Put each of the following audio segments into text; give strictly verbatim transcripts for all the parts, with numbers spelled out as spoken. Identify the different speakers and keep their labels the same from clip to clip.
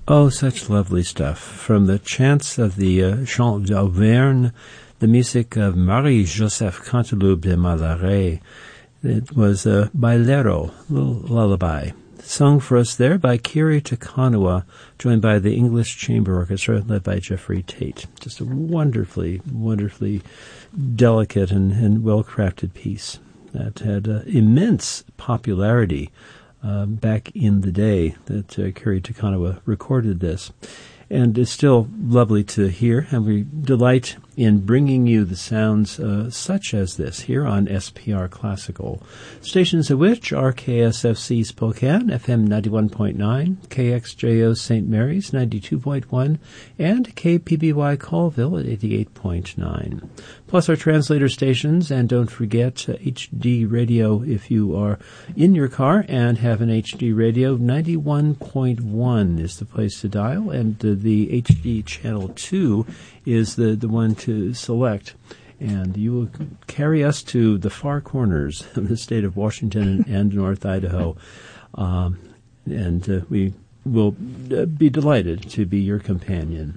Speaker 1: Oh, such lovely stuff. From the chants of the uh, Chant d'Auvergne, the music of Marie-Joseph Canteloube de Malaret. It was a bailero, little lullaby, sung for us there by Kiri Takanawa, joined by the English Chamber Orchestra, led by Jeffrey Tate. Just a wonderfully, wonderfully delicate and, and well-crafted piece that had uh, immense popularity uh, back in the day that uh, Kiri Takanawa recorded this. And it's still lovely to hear, and we delight in bringing you the sounds uh, such as this here on S P R Classical, stations of which are K S F C Spokane, F M ninety-one point nine, K X J O Saint Mary's, ninety-two point one, and K P B Y Colville at eighty-eight point nine. Plus our translator stations, and don't forget uh, H D radio if you are in your car and have an H D radio. ninety-one point one is the place to dial, and uh, the H D channel two is the, the one to select. And you will carry us to the far corners of the state of Washington and North Idaho. Um, and uh, we will uh, be delighted to be your companion.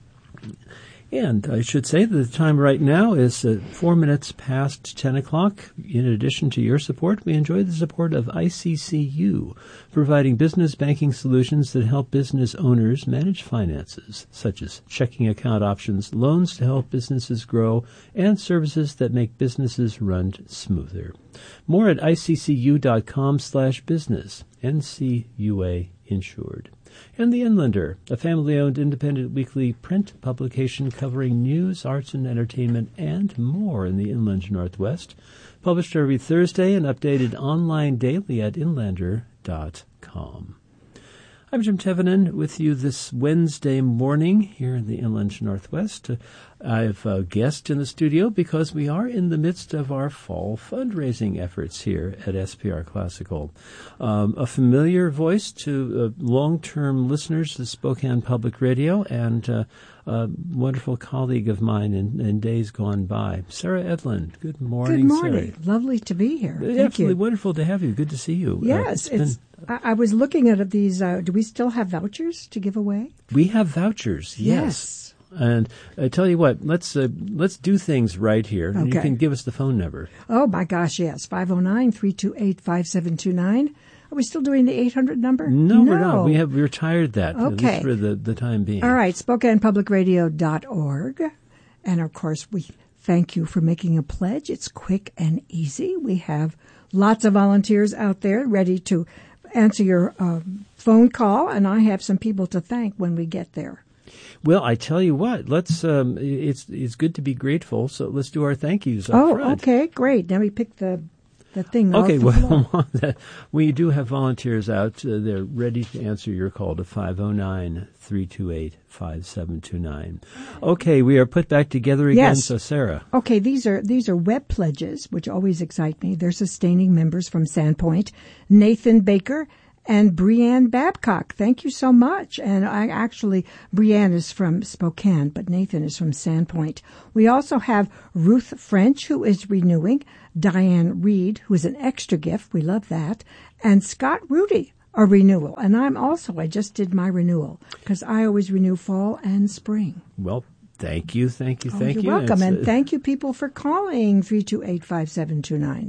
Speaker 1: And I should say that the time right now is uh, four minutes past ten o'clock. In addition to your support, we enjoy the support of I C C U, providing business banking solutions that help business owners manage finances, such as checking account options, loans to help businesses grow, and services that make businesses run smoother. More at iccU.com slash business, N C U A insured. And The Inlander, a family-owned independent weekly print publication covering news, arts, and entertainment, and more in the Inland Northwest, published every Thursday and updated online daily at inlander dot com. I'm Jim Tevenin with you this Wednesday morning here in the Inland Northwest. Uh, I have a guest in the studio because we are in the midst of our fall fundraising efforts here at S P R Classical. Um, a familiar voice to uh, long-term listeners to Spokane Public Radio, and uh, a wonderful colleague of mine in, in days gone by, Sarah Edlin. Good morning,
Speaker 2: Good morning.
Speaker 1: Sarah.
Speaker 2: Lovely to be here. Thank
Speaker 1: Absolutely
Speaker 2: you.
Speaker 1: Wonderful to have you. Good to see you.
Speaker 2: Yes,
Speaker 1: uh, it's,
Speaker 2: it's. I, I was looking at these. Uh, do we still have vouchers to give away?
Speaker 1: We have vouchers. Yes.
Speaker 2: Yes.
Speaker 1: And I tell you what, let's uh, let's do things right here. And
Speaker 2: Okay.
Speaker 1: you can give us the phone number.
Speaker 2: Oh my gosh, yes, five oh nine, three two eight, five seven two nine. Are we still doing the eight hundred number?
Speaker 1: No, we're not. We have we retired that.
Speaker 2: Okay.
Speaker 1: At least for the, the time being.
Speaker 2: All right, Spokane Public Radio dot org. And of course, we thank you for making a pledge. It's quick and easy. We have lots of volunteers out there ready to answer your um, phone call, and I have some people to thank when we get there.
Speaker 1: Well, I tell you what, let's. Um, it's it's good to be grateful. So let's do our thank yous up
Speaker 2: Oh,
Speaker 1: front.
Speaker 2: okay, great. Now we pick the the thing.
Speaker 1: Okay,
Speaker 2: off the floor.
Speaker 1: well, we do have volunteers out. Uh, they're ready to answer your call to five oh nine, three two eight, five seven two nine. Okay, we are put back together again.
Speaker 2: Yes.
Speaker 1: So, Sarah.
Speaker 2: Okay, these are these are web pledges, which always excite me. They're sustaining members from Sandpoint, Nathan Baker and Brianne Babcock. Thank you so much. And I actually, Brianne is from Spokane, but Nathan is from Sandpoint. We also have Ruth French, who is renewing, Diane Reed, who is an extra gift. We love that. And Scott Rudy, a renewal. And I'm also, I just did my renewal because I always renew fall and spring.
Speaker 1: Well, thank you, thank you,
Speaker 2: Oh,
Speaker 1: thank
Speaker 2: you're
Speaker 1: you.
Speaker 2: welcome.
Speaker 1: It's,
Speaker 2: And
Speaker 1: uh,
Speaker 2: thank you, people, for calling three two eight, five seven two nine.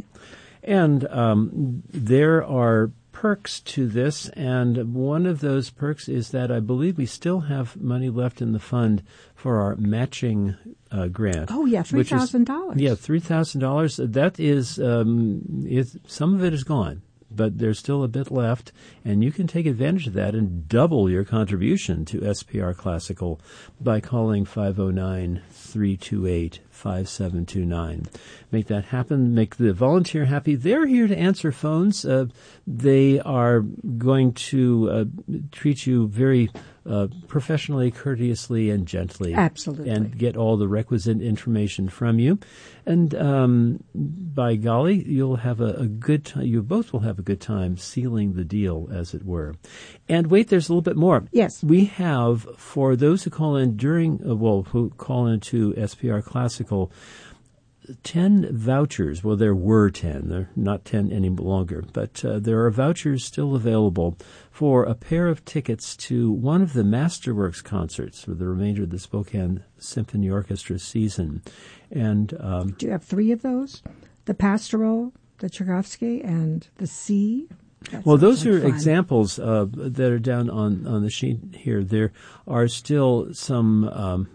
Speaker 1: And um, there are perks to this, and one of those perks is that I believe we still have money left in the fund for our matching uh, grant.
Speaker 2: Oh, yeah, three thousand dollars.
Speaker 1: Yeah, three thousand dollars. That is, um, is, some of it is gone, but there's still a bit left, and you can take advantage of that and double your contribution to S P R Classical by calling five oh nine, three two eight, five seven two nine. Make that happen. Make the volunteer happy. They're here to answer phones. Uh, they are going to uh, treat you very uh, professionally, courteously, and gently.
Speaker 2: Absolutely.
Speaker 1: And get all the requisite information from you. And um, by golly, you'll have a, a good time. You both will have a good time sealing the deal, as it were. And wait, there's a little bit more.
Speaker 2: Yes.
Speaker 1: We have, for those who call in during, uh, well, who call into S P R Classical, ten vouchers. Well, there were ten. They're not ten any longer. But uh, there are vouchers still available for a pair of tickets to one of the Masterworks concerts for the remainder of the Spokane Symphony Orchestra season. And um,
Speaker 2: do you have three of those? The Pastoral, the Tchaikovsky, and the C? That
Speaker 1: well, those
Speaker 2: like
Speaker 1: are
Speaker 2: fun.
Speaker 1: examples uh, that are down on, on the sheet here. There are still some um,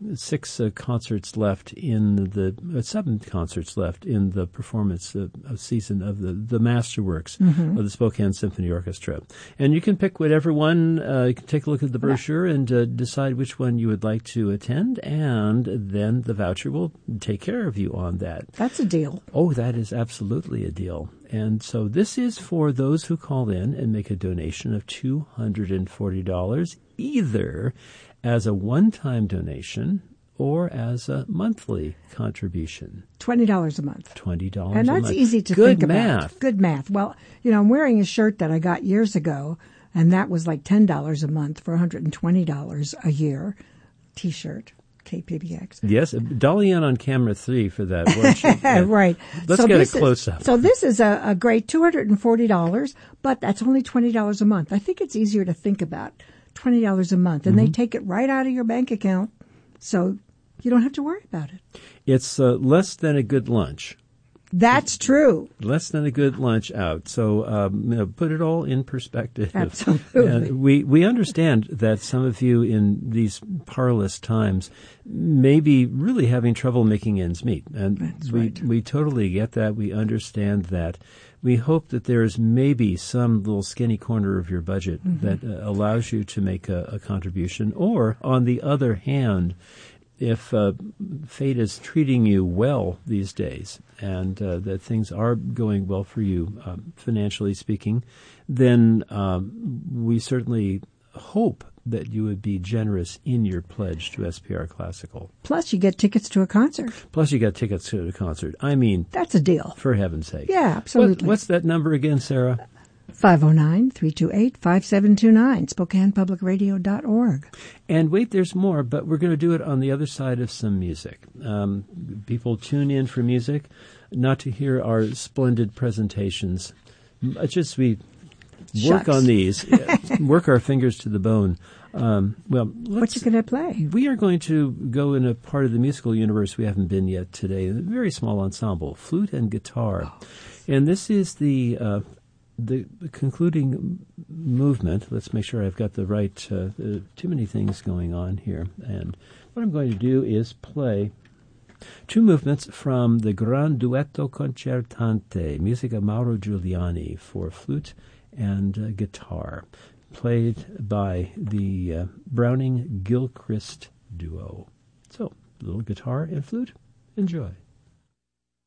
Speaker 1: six uh, concerts left in the uh, seven concerts left in the performance uh, season of the the Masterworks mm-hmm. of the Spokane Symphony Orchestra, and you can pick whatever one. Uh, you can take a look at the brochure yeah. and uh, decide which one you would like to attend, and then the voucher will take care of you on that.
Speaker 2: That's a deal.
Speaker 1: Oh, that is absolutely a deal. And so this is for those who call in and make a donation of two hundred forty dollars, either as a one-time donation or as a monthly contribution.
Speaker 2: twenty dollars a month.
Speaker 1: twenty dollars
Speaker 2: and
Speaker 1: a month.
Speaker 2: And that's easy to
Speaker 1: Good
Speaker 2: think
Speaker 1: math.
Speaker 2: about. Good math. Well, you know, I'm wearing a shirt that I got years ago, and that was like ten dollars a month for one hundred twenty dollars a year. T-shirt. K P B X.
Speaker 1: Yes, dolly in on camera three for that. Yeah.
Speaker 2: Right.
Speaker 1: Let's
Speaker 2: so
Speaker 1: get a
Speaker 2: is,
Speaker 1: close-up.
Speaker 2: So this is a, a great two hundred forty dollars, but that's only twenty dollars a month. I think it's easier to think about twenty dollars a month, and mm-hmm. they take it right out of your bank account, so you don't have to worry about it.
Speaker 1: It's uh, less than a good lunch.
Speaker 2: That's true.
Speaker 1: Less than a good lunch out. So um, you know, put it all in perspective.
Speaker 2: Absolutely.
Speaker 1: And we, we understand that some of you in these parlous times may be really having trouble making ends meet. And
Speaker 2: That's
Speaker 1: we,
Speaker 2: right.
Speaker 1: we totally get that. We understand that. We hope that there's maybe some little skinny corner of your budget mm-hmm. that uh, allows you to make a, a contribution. Or, on the other hand, if uh, fate is treating you well these days and uh, that things are going well for you, um, financially speaking, then um, we certainly hope that you would be generous in your pledge to S P R Classical.
Speaker 2: Plus, you get tickets to a concert.
Speaker 1: Plus, you got tickets to the concert. I mean,
Speaker 2: that's a deal.
Speaker 1: For heaven's sake.
Speaker 2: Yeah, absolutely.
Speaker 1: What, what's that number again, Sarah?
Speaker 2: five oh nine, three two eight, five seven two nine, Spokane Public Radio dot org.
Speaker 1: And wait, there's more, but we're going to do it on the other side of some music. Um, people tune in for music, not to hear our splendid presentations. It's just we work
Speaker 2: Shucks.
Speaker 1: on these, work our fingers to the bone. Um, well, let's,
Speaker 2: what you going to play?
Speaker 1: We are going to go in a part of the musical universe we haven't been yet today. A very small ensemble, flute and guitar. Oh. And this is the... Uh, The, the concluding movement. Let's make sure I've got the right, uh, uh, too many things going on here. And what I'm going to do is play two movements from the Gran Duetto Concertante, music of Mauro Giuliani for flute and uh, guitar, played by the uh, Browning-Gilchrist duo. So, little guitar and flute. Enjoy.